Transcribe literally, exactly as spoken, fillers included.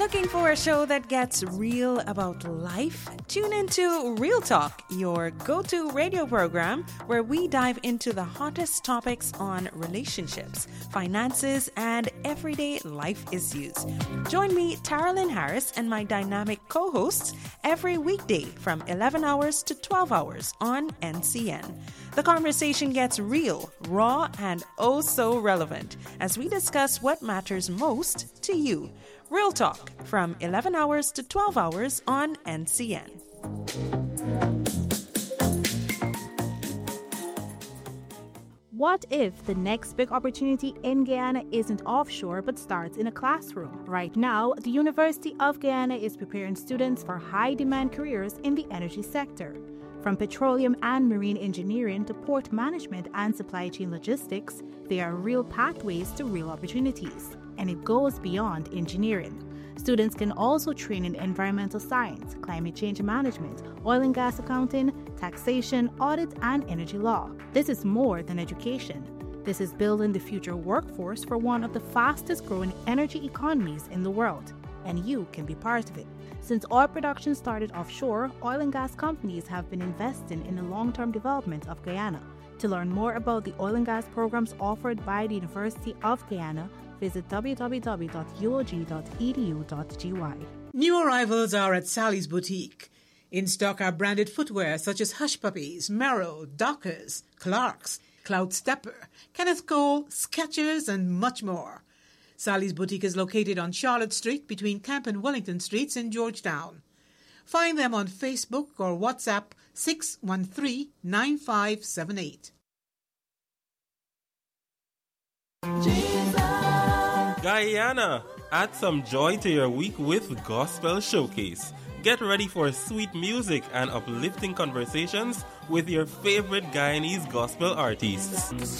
Looking for a show that gets real about life? Tune into Real Talk, your go-to radio program where we dive into the hottest topics on relationships, finances, and everyday life issues. Join me, Taralyn Harris, and my dynamic co-hosts every weekday from eleven hours to twelve hours on N C N. The conversation gets real, raw, and oh so relevant as we discuss what matters most to you. Real Talk from eleven hours to twelve hours on N C N. What if the next big opportunity in Guyana isn't offshore but starts in a classroom? Right now, the University of Guyana is preparing students for high-demand careers in the energy sector. From petroleum and marine engineering to port management and supply chain logistics, there are real pathways to real opportunities, and it goes beyond engineering. Students can also train in environmental science, climate change management, oil and gas accounting, taxation, audit, and energy law. This is more than education. This is building the future workforce for one of the fastest growing energy economies in the world, and you can be part of it. Since oil production started offshore, oil and gas companies have been investing in the long-term development of Guyana. To learn more about the oil and gas programs offered by the University of Guyana, visit w w w dot u o g dot e d u dot g y. New arrivals are at Sally's Boutique. In stock are branded footwear such as Hush Puppies, Merrell, Dockers, Clarks, Cloud Stepper, Kenneth Cole, Skechers, and much more. Sally's Boutique is located on Charlotte Street between Camp and Wellington Streets in Georgetown. Find them on Facebook or WhatsApp six one three, nine five seven eight. Guyana, add some joy to your week with Gospel Showcase. Get ready for sweet music and uplifting conversations with your favorite Guyanese gospel artists.